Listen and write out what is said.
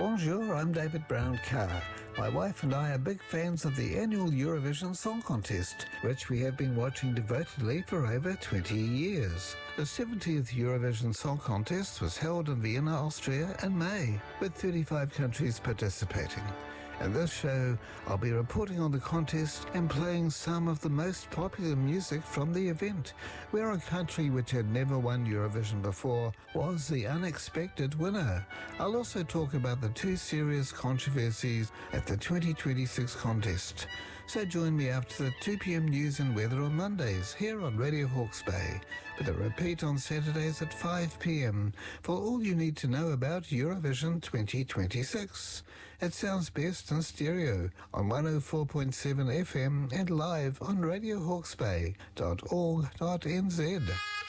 Bonjour, I'm David Brown-Carr. My wife and I are big fans of the annual Eurovision Song Contest, which we have been watching devotedly for over 20 years. The 70th Eurovision Song Contest was held in Vienna, Austria in May, with 35 countries participating. In this show, I'll be reporting on the contest and playing some of the most popular music from the event, where a country which had never won Eurovision before was the unexpected winner. I'll also talk about the two serious controversies at the 2026 contest. So join me after the 2 p.m. news and weather on Mondays here on Radio Hawke's Bay, with a repeat on Saturdays at 5 p.m. for all you need to know about Eurovision 2026. It sounds best in stereo on 104.7 FM and live on radiohawksbay.org.nz.